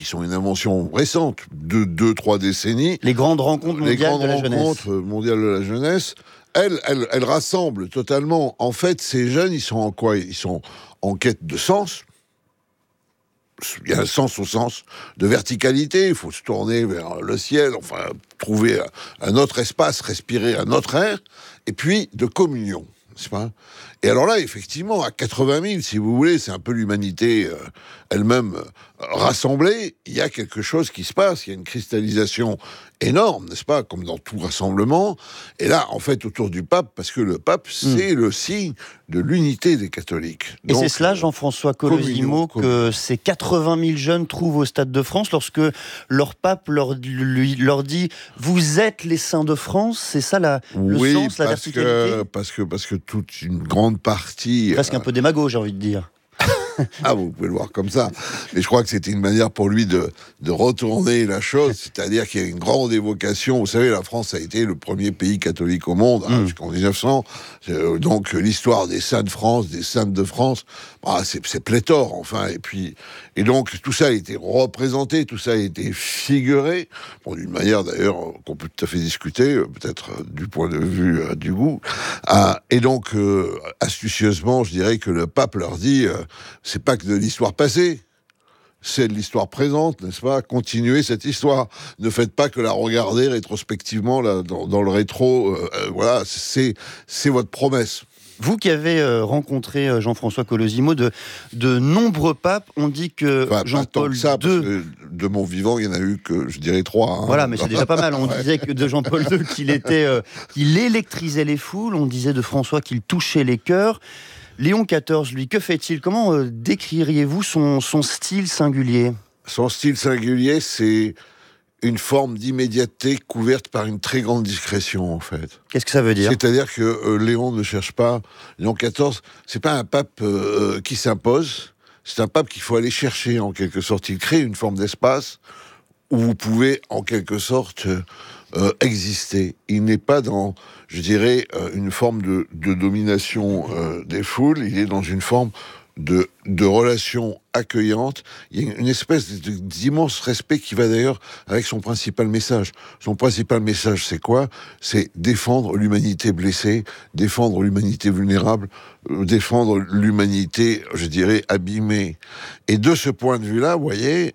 qui sont une invention récente de 2-3 décennies. Les grandes rencontres mondiales de la jeunesse. Les grandes rencontres mondiales de la jeunesse, elles rassemblent totalement. En fait, ces jeunes, ils sont en quoi ? Ils sont en quête de sens. Il y a un sens au sens de verticalité, il faut se tourner vers le ciel, enfin, trouver un autre espace, respirer un autre air, et puis de communion, n'est-ce pas ? Et alors là, effectivement, à 80 000, si vous voulez, c'est un peu l'humanité elle-même rassemblée, il y a quelque chose qui se passe, il y a une cristallisation énorme, n'est-ce pas, comme dans tout rassemblement, et là, en fait, autour du pape, parce que le pape, c'est le signe de l'unité des catholiques. Et donc, c'est cela, Jean-François Colosimo, que ces 80 000 jeunes trouvent au Stade de France lorsque leur pape leur dit « Vous êtes les saints de France », c'est ça le sens, la verticalité ? Parce que toute une grande partie... Presque un peu démago, j'ai envie de dire. Ah, vous pouvez le voir comme ça. Mais je crois que c'était une manière pour lui de retourner la chose, c'est-à-dire qu'il y a une grande évocation. Vous savez, la France a été le premier pays catholique au monde, jusqu'en 1900. Donc, l'histoire des saints de France, des saintes de France, c'est pléthore, enfin. Et donc, tout ça a été représenté, tout ça a été figuré, d'une manière d'ailleurs qu'on peut tout à fait discuter, peut-être du point de vue du goût. Et donc, astucieusement, je dirais que le pape leur dit... c'est pas que de l'histoire passée, c'est de l'histoire présente, n'est-ce pas ? Continuez cette histoire. Ne faites pas que la regarder rétrospectivement là, dans le rétro. Voilà, c'est votre promesse. Vous qui avez rencontré Jean-François Colosimo, de nombreux papes, on dit que Jean-Paul II... de mon vivant, il n'y en a eu que, je dirais, 3. Voilà, mais c'est déjà pas mal. On disait que de Jean-Paul II qu'il électrisait les foules, on disait de François qu'il touchait les cœurs. Léon XIV, lui, que fait-il ? Comment décririez-vous son style singulier ? Son style singulier, c'est une forme d'immédiateté couverte par une très grande discrétion, en fait. Qu'est-ce que ça veut dire ? C'est-à-dire que Léon ne cherche pas... Léon XIV, c'est pas un pape qui s'impose, c'est un pape qu'il faut aller chercher, en quelque sorte. Il crée une forme d'espace où vous pouvez, en quelque sorte... exister. Il n'est pas dans, je dirais, une forme de domination des foules, il est dans une forme de relation accueillante. Il y a une espèce d'immense respect qui va d'ailleurs avec son principal message. Son principal message, c'est quoi ? C'est défendre l'humanité blessée, défendre l'humanité vulnérable, défendre l'humanité, je dirais, abîmée. Et de ce point de vue-là, vous voyez,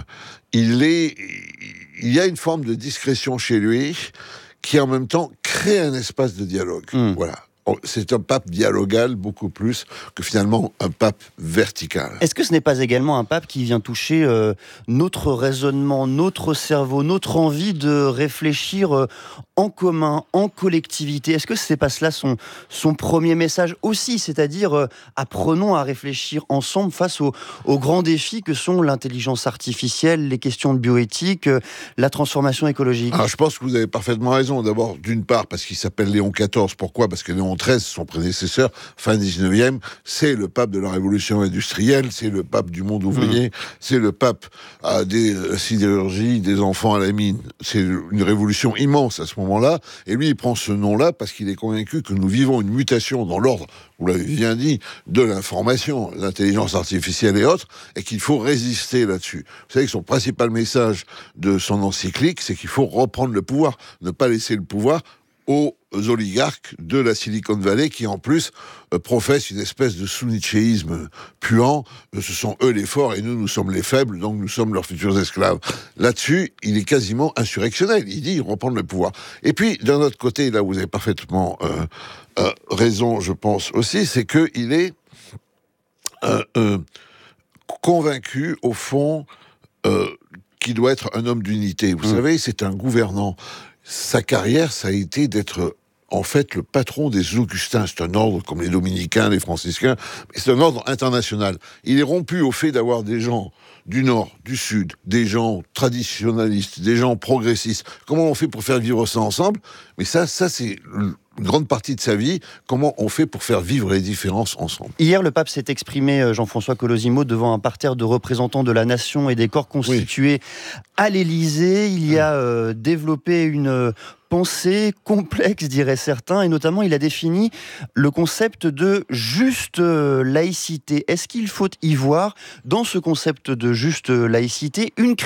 il y a une forme de discrétion chez lui qui, en même temps, crée un espace de dialogue. Voilà. C'est un pape dialogal beaucoup plus que finalement un pape vertical. Est-ce que ce n'est pas également un pape qui vient toucher notre raisonnement, notre cerveau, notre envie de réfléchir en commun, en collectivité ? Est-ce que c'est pas cela son premier message aussi, c'est-à-dire apprenons à réfléchir ensemble face aux grands défis que sont l'intelligence artificielle, les questions de bioéthique, la transformation écologique ? Alors, je pense que vous avez parfaitement raison. D'abord, d'une part, parce qu'il s'appelle Léon XIV. Pourquoi ? Parce que Léon XIII, son prédécesseur, fin 19e, c'est le pape de la révolution industrielle, c'est le pape du monde ouvrier, c'est le pape des sidérurgies, des enfants à la mine. C'est une révolution immense à ce moment-là. Et lui, il prend ce nom-là parce qu'il est convaincu que nous vivons une mutation dans l'ordre, vous l'avez bien dit, de l'information, l'intelligence artificielle et autres, et qu'il faut résister là-dessus. Vous savez que son principal message de son encyclique, c'est qu'il faut reprendre le pouvoir, ne pas laisser le pouvoir aux oligarques de la Silicon Valley qui, en plus, professent une espèce de sous-nietzschéisme puant. Ce sont eux les forts et nous sommes les faibles, donc nous sommes leurs futurs esclaves. Là-dessus, il est quasiment insurrectionnel. Il dit reprendre le pouvoir. Et puis, d'un autre côté, là, vous avez parfaitement raison, je pense aussi, c'est qu'il est convaincu, au fond, qu'il doit être un homme d'unité. Vous savez, c'est un gouvernant. Sa carrière, ça a été d'être, en fait, le patron des Augustins. C'est un ordre comme les Dominicains, les Franciscains, mais c'est un ordre international. Il est rompu au fait d'avoir des gens du Nord, du Sud, des gens traditionnalistes, des gens progressistes. Comment on fait pour faire vivre ça ensemble ? Mais ça c'est une grande partie de sa vie, comment on fait pour faire vivre les différences ensemble. Hier, le pape s'est exprimé, Jean-François Colosimo, devant un parterre de représentants de la nation et des corps constitués à l'Élysée. Il y a développé une pensée complexe, diraient certains, et notamment il a défini le concept de juste laïcité. Est-ce qu'il faut y voir, dans ce concept de juste laïcité, une